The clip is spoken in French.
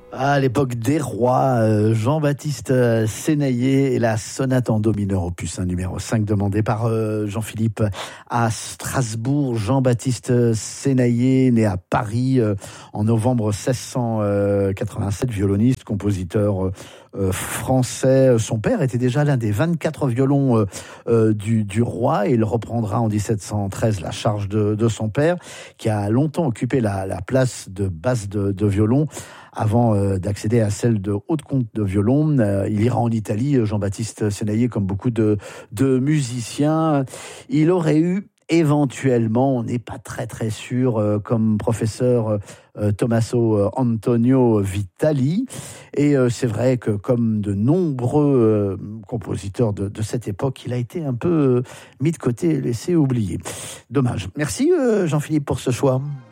À l'époque des rois, Jean-Baptiste Sénaillé et la sonate en do mineur opus numéro 5 demandée par Jean-Philippe à Strasbourg. Jean-Baptiste Sénaillé, né à Paris en novembre 1687, violoniste, compositeur français. Son père était déjà l'un des 24 violons du roi et il reprendra en 1713 la charge de son père qui a longtemps occupé la place de basse de violon avant d'accéder à celle de haute compte de violon. Il ira en Italie, Jean-Baptiste Sénaillé, comme beaucoup de musiciens. Il aurait eu éventuellement, on n'est pas très sûr, comme professeur Tommaso Antonio Vitali. Et c'est vrai que comme de nombreux compositeurs de cette époque, il a été un peu mis de côté, laissé oublier. Dommage. Merci Jean-Philippe pour ce choix.